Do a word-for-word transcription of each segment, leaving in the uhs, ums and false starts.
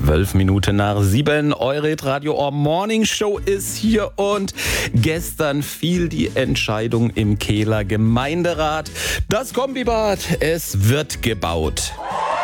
Zwölf Minuten nach sieben. Eure Radio Ohr Morning Show ist hier und gestern fiel die Entscheidung im Kehler Gemeinderat. Das Kombibad, es wird gebaut.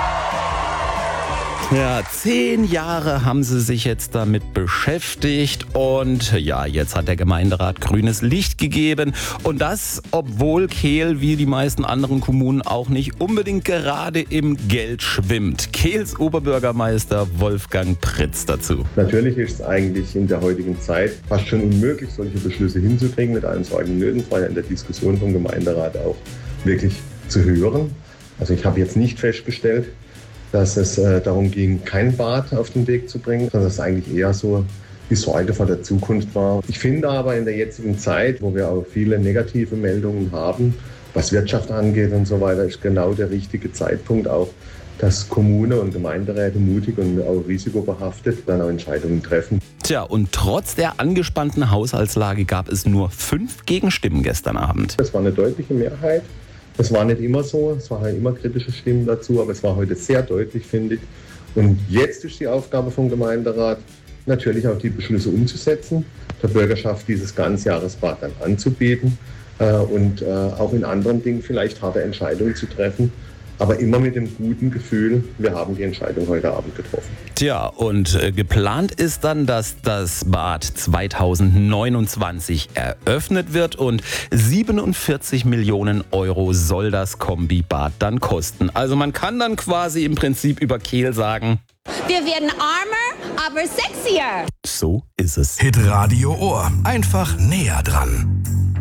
Ja, zehn Jahre haben sie sich jetzt damit beschäftigt und ja, jetzt hat der Gemeinderat grünes Licht gegeben und das, obwohl Kehl wie die meisten anderen Kommunen auch nicht unbedingt gerade im Geld schwimmt. Kehls Oberbürgermeister Wolfgang Pritz dazu. Natürlich ist es eigentlich in der heutigen Zeit fast schon unmöglich, solche Beschlüsse hinzukriegen mit allen Sorgen und Nöten. Es war ja in der Diskussion vom Gemeinderat auch wirklich zu hören. Also ich habe jetzt nicht festgestellt, dass es äh, darum ging, kein Bad auf den Weg zu bringen, sondern dass es eigentlich eher so die Sorge vor der Zukunft war. Ich finde aber in der jetzigen Zeit, wo wir auch viele negative Meldungen haben, was Wirtschaft angeht und so weiter, ist genau der richtige Zeitpunkt auch, dass Kommune und Gemeinderäte mutig und auch risikobehaftet dann auch Entscheidungen treffen. Tja, und trotz der angespannten Haushaltslage gab es nur fünf Gegenstimmen gestern Abend. Das war eine deutliche Mehrheit. Das war nicht immer so, es waren immer kritische Stimmen dazu, aber es war heute sehr deutlich, finde ich. Und jetzt ist die Aufgabe vom Gemeinderat, natürlich auch die Beschlüsse umzusetzen, der Bürgerschaft dieses Ganzjahresbad dann anzubieten äh, und äh, auch in anderen Dingen vielleicht harte Entscheidungen zu treffen. Aber immer mit dem guten Gefühl, wir haben die Entscheidung heute Abend getroffen. Tja, und äh, geplant ist dann, dass das Bad zweitausendneunundzwanzig eröffnet wird und siebenundvierzig Millionen Euro soll das Kombibad dann kosten. Also man kann dann quasi im Prinzip über Kehl sagen: Wir werden armer, aber sexier. So ist es. Hitradio Ohr. Einfach näher dran.